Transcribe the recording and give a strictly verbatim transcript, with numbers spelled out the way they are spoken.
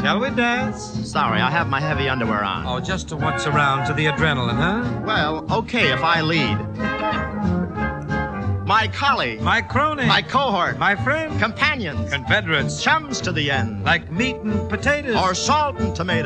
Shall we dance? Sorry, I have my heavy underwear on. Oh, just to once around to the adrenaline, huh? Well, okay if I lead. My colleague. My crony. My cohort. My friend. Companions. Confederates. Chums to the end. Like meat and potatoes. Or salt and tomatoes.